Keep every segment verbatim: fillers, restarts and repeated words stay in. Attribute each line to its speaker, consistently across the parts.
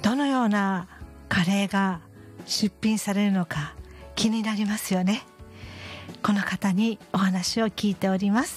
Speaker 1: どのようなカレーが出品されるのか気になりますよね。この方にお話を聞いております。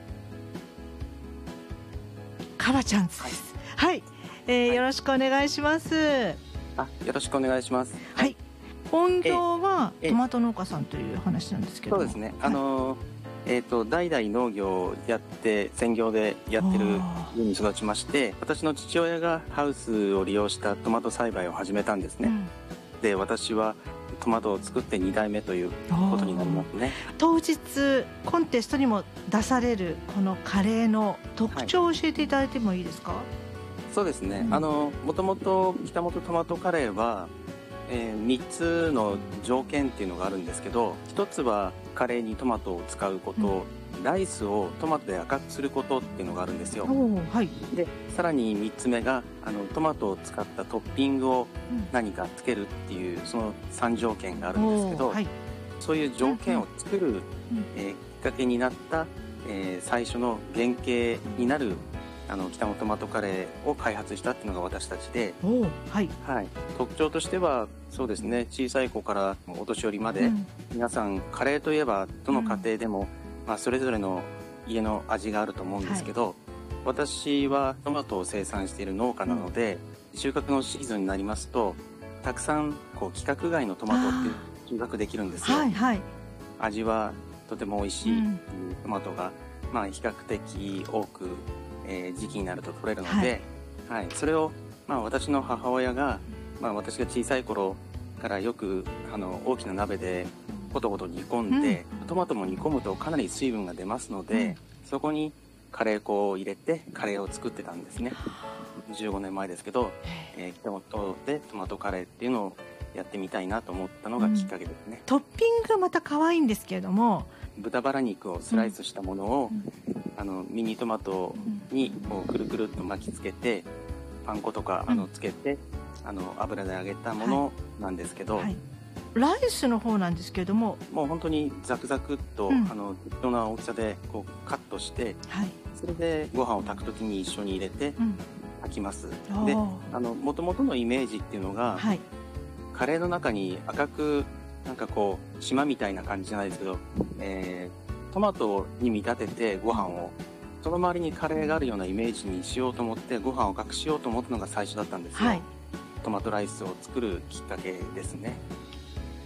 Speaker 1: カバちゃんです。はい、はい、えーはい、よろしくお願いします。
Speaker 2: あ、よろしくお願いします。
Speaker 1: はい、本業はトマト農家さんという話なんですけども。
Speaker 2: そうですね、あのーえー、と代々農業をやって専業でやってる家に育ちまして、私の父親がハウスを利用したトマト栽培を始めたんですね、うん、で私はトマトを作ってに代目ということになりますね。
Speaker 1: 当日コンテストにも出されるこのカレーの特徴を教えていただいてもいいですか？はい、
Speaker 2: そうですね、うん、あのもともと北本トマトカレーはえー、みっつの条件っていうのがあるんですけど、ひとつはカレーにトマトを使うこと、うん、ライスをトマトで赤くすることっていうのがあるんですよ。
Speaker 1: はい、
Speaker 2: でさらにみっつめがあのトマトを使ったトッピングを何かつけるっていう、うん、そのさん条件があるんですけど、はい、そういう条件を作る、うんえー、きっかけになった、えー、最初の原型になるあの北本トマトカレーを開発したっていうのが私たちで、
Speaker 1: はい
Speaker 2: はい、特徴としてはそうですね、小さい子からお年寄りまで、うん、皆さんカレーといえばどの家庭でも、うんまあ、それぞれの家の味があると思うんですけど、はい、私はトマトを生産している農家なので、うん、収穫のシーズンになりますとたくさんこう規格外のトマトって収穫できるんですよ、
Speaker 1: はいはい、
Speaker 2: 味はとても美味しいトマトが、うんまあ、比較的多くえー、時期になると取れるので、はいはい、それを、まあ、私の母親が、まあ、私が小さい頃からよくあの大きな鍋でコトコト煮込んで、うん、トマトも煮込むとかなり水分が出ますので、うん、そこにカレー粉を入れてカレーを作ってたんですね。じゅうごねんまえですけど、えー、北本でトマトカレーっていうのをやってみたいなと思ったのがきっかけですね、
Speaker 1: うん、トッピングがまた可愛いんですけれども、
Speaker 2: 豚バラ肉をスライスしたものを、うんあのミニトマトにこうくるくるっと巻きつけてパン粉とかあのつけて、うん、あの油で揚げたものなんですけど、はいはい、
Speaker 1: ライスの方なんですけれども
Speaker 2: もう本当にザクザクっと、うん、あの適当な大きさでこうカットして、はい、それでご飯を炊く時に一緒に入れて炊きます、うん、であの元々のイメージっていうのが、はい、カレーの中に赤くなんかこう島みたいな感じじゃないですけど、えートマトに見立ててご飯をその周りにカレーがあるようなイメージにしようと思ってご飯を隠しようと思ったのが最初だったんですよ、はい、トマトライスを作るきっかけですね。